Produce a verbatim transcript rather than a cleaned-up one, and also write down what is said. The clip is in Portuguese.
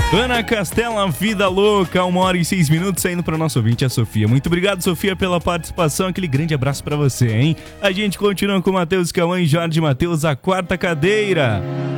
Ana Castela, Vida Louca, uma hora e seis minutos, saindo para nosso ouvinte, a Sofia. Muito obrigado, Sofia, pela participação. Aquele grande abraço para você, hein? A gente continua com Matheus Cauã e Jorge Matheus, a quarta cadeira.